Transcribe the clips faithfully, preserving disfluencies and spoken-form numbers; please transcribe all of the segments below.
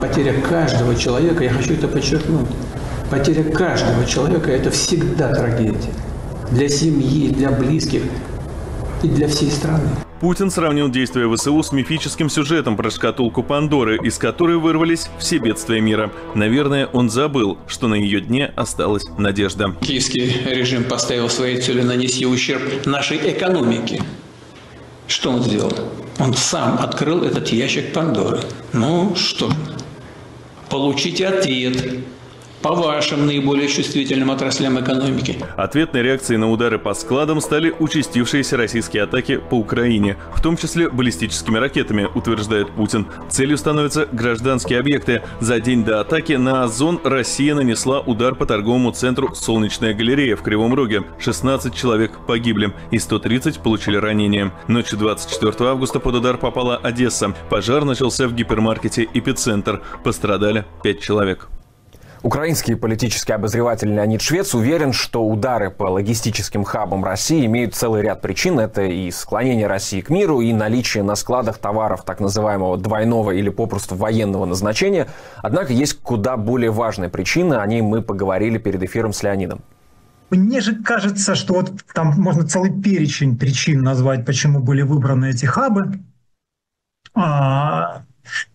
Потеря каждого человека, я хочу это подчеркнуть, потеря каждого человека – это всегда трагедия. Для семьи, для близких и для всей страны. Путин сравнил действия ВСУ с мифическим сюжетом про шкатулку Пандоры, из которой вырвались все бедствия мира. Наверное, он забыл, что на ее дне осталась надежда. Киевский режим поставил своей целью нанести ущерб нашей экономике. Что он сделал? Он сам открыл этот ящик Пандоры. Ну что ж, получите ответ по вашим наиболее чувствительным отраслям экономики. Ответной реакцией на удары по складам стали участившиеся российские атаки по Украине, в том числе баллистическими ракетами, утверждает Путин. Целью становятся гражданские объекты. За день до атаки на Озон Россия нанесла удар по торговому центру «Солнечная галерея» в Кривом Роге. шестнадцать человек погибли и сто тридцать получили ранения. Ночью двадцать четвёртого августа под удар попала Одесса. Пожар начался в гипермаркете «Эпицентр». Пострадали пять человек. Украинский политический обозреватель Леонид Швец уверен, что удары по логистическим хабам России имеют целый ряд причин. Это и склонение России к миру, и наличие на складах товаров так называемого двойного или попросту военного назначения. Однако есть куда более важная причина, о ней мы поговорили перед эфиром с Леонидом. Мне же кажется, что вот там можно целый перечень причин назвать, почему были выбраны эти хабы. А...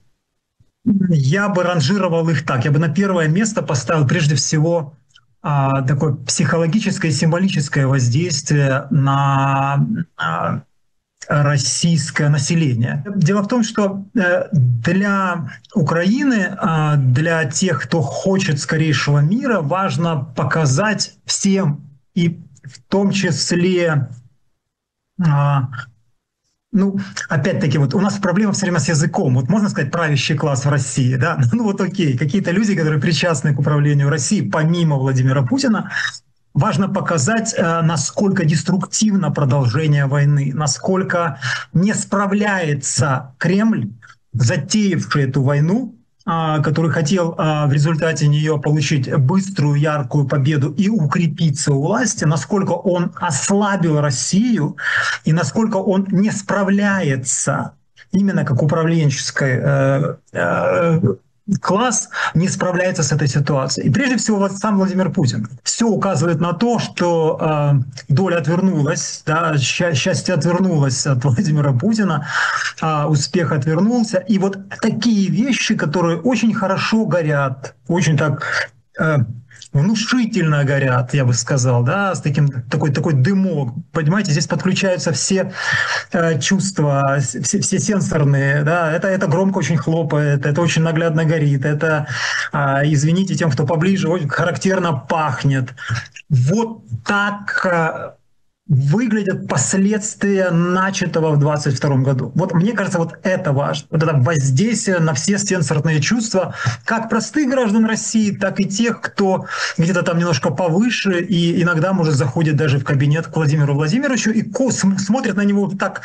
Я бы ранжировал их так. Я бы на первое место поставил прежде всего а, такое психологическое и символическое воздействие на а, российское население. Дело в том, что э, для Украины, э, для тех, кто хочет скорейшего мира, важно показать всем, и в том числе... Э, Ну, опять-таки, вот у нас проблема все время с языком. Вот можно сказать правящий класс в России, да? Ну вот окей, какие-то люди, которые причастны к управлению Россией, помимо Владимира Путина, важно показать, насколько деструктивно продолжение войны, насколько не справляется Кремль, затеявший эту войну, который хотел в результате нее получить быструю, яркую победу и укрепиться у власти, насколько он ослабил Россию и насколько он не справляется именно как управленческий э, э, класс не справляется с этой ситуацией. И прежде всего вот сам Владимир Путин. Все указывает на то, что э, доля отвернулась, да, счастье отвернулось от Владимира Путина, э, успех отвернулся. И вот такие вещи, которые очень хорошо горят, очень так... Э, внушительно горят, я бы сказал, да, с таким такой такой дымок. Понимаете, здесь подключаются все э, чувства, все, все сенсорные, да. Это это громко очень хлопает, это очень наглядно горит, это, э, извините, тем, кто поближе, очень характерно пахнет. Вот так э, выглядят последствия начатого в двадцать втором году. Вот мне кажется, вот это важно. Вот это воздействие на все сенсорные чувства, как простых граждан России, так и тех, кто где-то там немножко повыше и иногда, может, заходит даже в кабинет к Владимиру Владимировичу и смотрит на него так...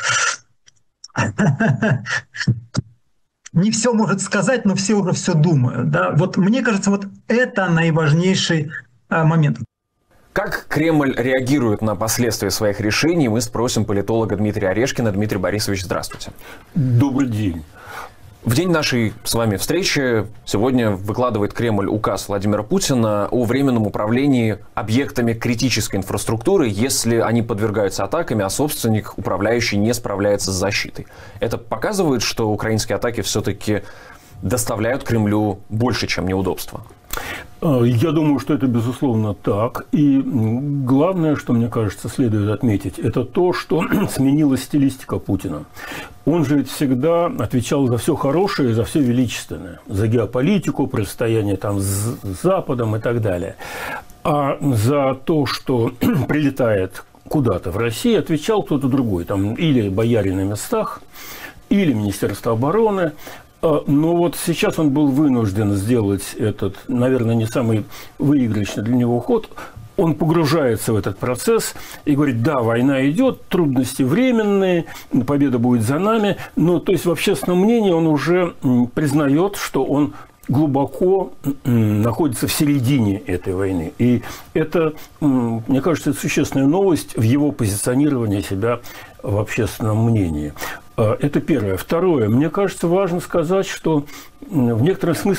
Не все может сказать, но все уже все думают. Да? Вот мне кажется, вот это наиважнейший момент. Как Кремль реагирует на последствия своих решений, мы спросим политолога Дмитрия Орешкина. Дмитрий Борисович, здравствуйте. Добрый день. В день нашей с вами встречи сегодня выкладывает Кремль указ Владимира Путина о временном управлении объектами критической инфраструктуры, если они подвергаются атаками, а собственник, управляющий, не справляется с защитой. Это показывает, что украинские атаки все-таки доставляют Кремлю больше, чем неудобства? Я думаю, что это безусловно так. И главное, что, мне кажется, следует отметить, это то, что сменилась стилистика Путина. Он же ведь всегда отвечал за все хорошее, за все величественное. За геополитику, противостояние там с Западом и так далее. А за то, что прилетает куда-то в Россию, отвечал кто-то другой. Там или бояре на местах, или Министерство обороны. Но вот сейчас он был вынужден сделать этот, наверное, не самый выигрышный для него ход. Он погружается в этот процесс и говорит: да, война идет, трудности временные, победа будет за нами. Но то есть в общественном мнении он уже признает, что он глубоко находится в середине этой войны. И это, мне кажется, это существенная новость в его позиционировании себя в общественном мнении. Это первое. Второе. Мне кажется, важно сказать, что в некотором смысле